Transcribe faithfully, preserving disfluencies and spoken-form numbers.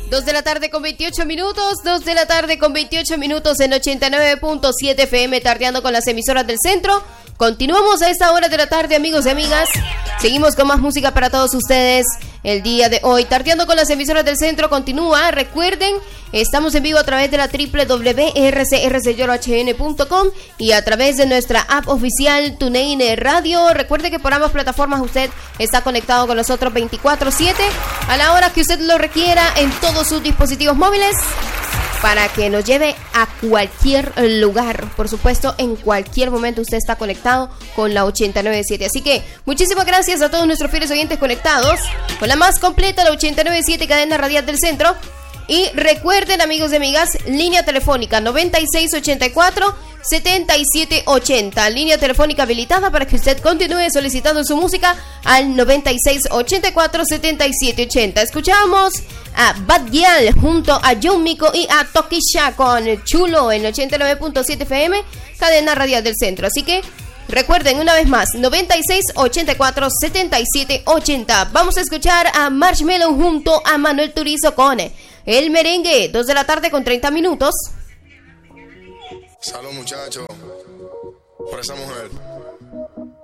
dos de la tarde con veintiocho minutos, dos de la tarde con veintiocho minutos en ochenta y nueve punto siete F M, tardeando con las emisoras del centro. Continuamos a esta hora de la tarde, amigos y amigas. Seguimos con más música para todos ustedes el día de hoy. Tardeando con las emisoras del centro continúa. Recuerden, estamos en vivo a través de la doble u doble u doble u punto r c r c lloro h n punto com y a través de nuestra app oficial TuneIn Radio. Recuerde que por ambas plataformas usted está conectado con nosotros veinticuatro siete a la hora que usted lo requiera en todos sus dispositivos móviles, para que nos lleve a cualquier lugar. Por supuesto, en cualquier momento usted está conectado con la ochenta y nueve punto siete. Así que muchísimas gracias a todos nuestros fieles oyentes conectados con la más completa, la ochenta y nueve punto siete, cadena radial del centro. Y recuerden, amigos y amigas, línea telefónica noventa y seis ochenta y cuatro setenta y siete ochenta. Línea telefónica habilitada para que usted continúe solicitando su música al noventa y seis ochenta y cuatro setenta y siete ochenta. Escuchamos a Bad Gyal junto a John Mico y a Tokisha con Chulo en ochenta y nueve punto siete F M, cadena radial del centro. Así que recuerden una vez más, noventa y seis ochenta y cuatro setenta y siete ochenta. Vamos a escuchar a Marshmello junto a Manuel Turizo con El Merengue, dos de la tarde con treinta minutos. Salud, muchachos, por esa mujer.